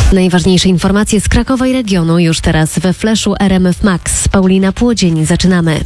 Najważniejsze informacje z Krakowa i regionu już teraz we Flashu RMF Max. Paulina Płodzień, zaczynamy.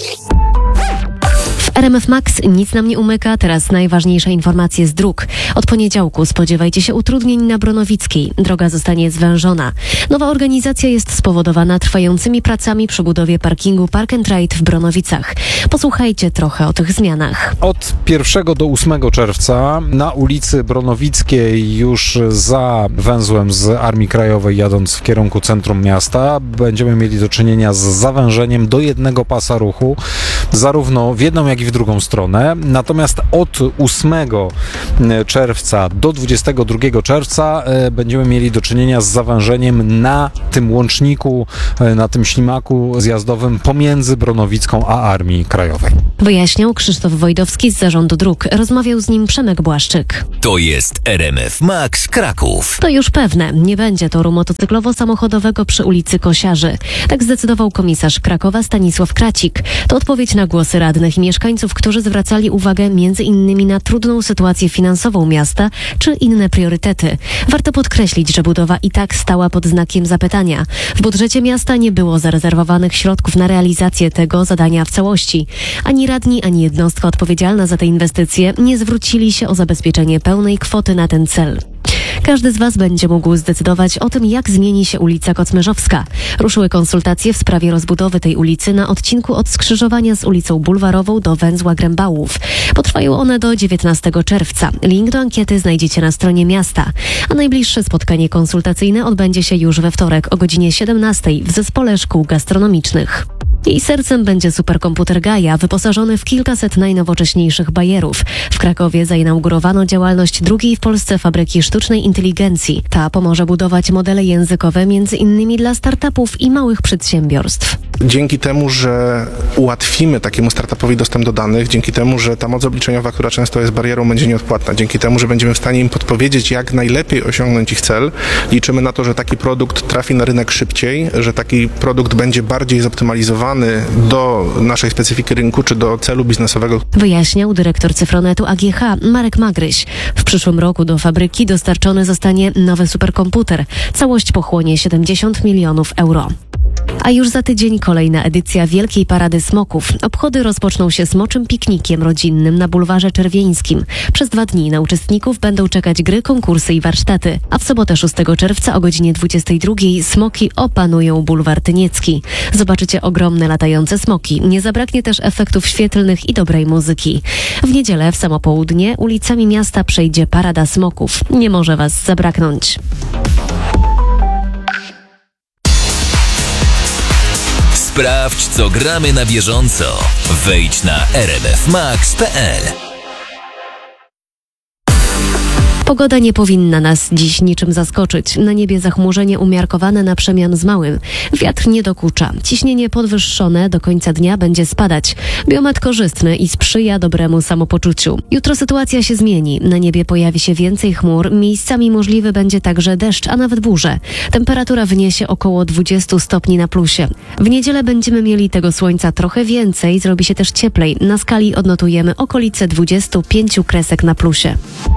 W RMF Max nic nam nie umyka, teraz najważniejsze informacje z dróg. Od poniedziałku spodziewajcie się utrudnień na Bronowickiej. Droga zostanie zwężona. Nowa organizacja jest spowodowana trwającymi pracami przy budowie parkingu Park and Ride w Bronowicach. Posłuchajcie trochę o tych zmianach. Od 1 do 8 czerwca na ulicy Bronowickiej, już za węzłem z Armii Krajowej, jadąc w kierunku centrum miasta, będziemy mieli do czynienia z zawężeniem do jednego pasa ruchu, zarówno w jedną, jak i w drugą stronę. Natomiast od 8 czerwca do 22 czerwca będziemy mieli do czynienia z zawężeniem na tym łączniku, na tym ślimaku zjazdowym pomiędzy Bronowicką a Armii Krajowej. Wyjaśniał Krzysztof Wojdowski z Zarządu Dróg. Rozmawiał z nim Przemek Błaszczyk. To jest RMF Max Kraków. To już pewne. Nie będzie toru motocyklowo-samochodowego przy ulicy Kosiarzy. Tak zdecydował komisarz Krakowa Stanisław Kracik. To odpowiedź na głosy radnych i mieszkańców, którzy zwracali uwagę m.in. na trudną sytuację finansową miasta czy inne priorytety. Warto podkreślić, że budowa i tak stała pod znakiem zapytania. W budżecie miasta nie było zarezerwowanych środków na realizację tego zadania w całości. Ani radni, ani jednostka odpowiedzialna za te inwestycje nie zwrócili się o zabezpieczenie pełnej kwoty na ten cel. Każdy z Was będzie mógł zdecydować o tym, jak zmieni się ulica Kocmyrzowska. Ruszyły konsultacje w sprawie rozbudowy tej ulicy na odcinku od skrzyżowania z ulicą Bulwarową do węzła Grębałów. Potrwają one do 19 czerwca. Link do ankiety znajdziecie na stronie miasta. A najbliższe spotkanie konsultacyjne odbędzie się już we wtorek o godzinie 17 w Zespole Szkół Gastronomicznych. Jej sercem będzie superkomputer Gaia, wyposażony w kilkaset najnowocześniejszych bajerów. W Krakowie zainaugurowano działalność drugiej w Polsce fabryki sztucznej inteligencji. Ta pomoże budować modele językowe m.in. dla startupów i małych przedsiębiorstw. Dzięki temu, że ułatwimy takiemu startupowi dostęp do danych, dzięki temu, że ta moc obliczeniowa, która często jest barierą, będzie nieodpłatna, dzięki temu, że będziemy w stanie im podpowiedzieć, jak najlepiej osiągnąć ich cel, liczymy na to, że taki produkt trafi na rynek szybciej, że taki produkt będzie bardziej zoptymalizowany do naszej specyfiki rynku czy do celu biznesowego. Wyjaśniał dyrektor Cyfronetu AGH Marek Magryś. W przyszłym roku do fabryki dostarczony zostanie nowy superkomputer. Całość pochłonie 70 milionów euro. A już za tydzień kolejna edycja Wielkiej Parady Smoków. Obchody rozpoczną się smoczym piknikiem rodzinnym na Bulwarze Czerwieńskim. Przez 2 dni na uczestników będą czekać gry, konkursy i warsztaty. A w sobotę 6 czerwca o godzinie 22 smoki opanują Bulwar Tyniecki. Zobaczycie ogromne latające smoki. Nie zabraknie też efektów świetlnych i dobrej muzyki. W niedzielę w samo południe ulicami miasta przejdzie Parada Smoków. Nie może Was zabraknąć. Sprawdź, co gramy na bieżąco. Wejdź na rmfmax.pl. Pogoda nie powinna nas dziś niczym zaskoczyć. Na niebie zachmurzenie umiarkowane na przemian z małym. Wiatr nie dokucza. Ciśnienie podwyższone do końca dnia będzie spadać. Biometr korzystny i sprzyja dobremu samopoczuciu. Jutro sytuacja się zmieni. Na niebie pojawi się więcej chmur. Miejscami możliwy będzie także deszcz, a nawet burze. Temperatura wyniesie około 20 stopni na plusie. W niedzielę będziemy mieli tego słońca trochę więcej. Zrobi się też cieplej. Na skali odnotujemy okolice 25 kresek na plusie.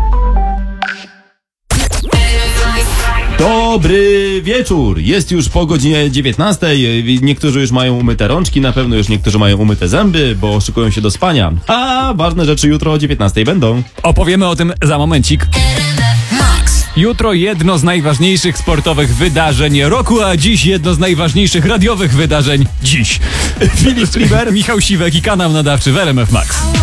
Dobry wieczór! Jest już po godzinie 19. Niektórzy już mają umyte rączki, na pewno już niektórzy mają umyte zęby, bo szykują się do spania. A ważne rzeczy jutro o 19 będą. Opowiemy o tym za momencik. Jutro jedno z najważniejszych sportowych wydarzeń roku, a dziś jedno z najważniejszych radiowych wydarzeń dziś. Filip Kliber, Michał Siwek i kanał nadawczy w RMF Max.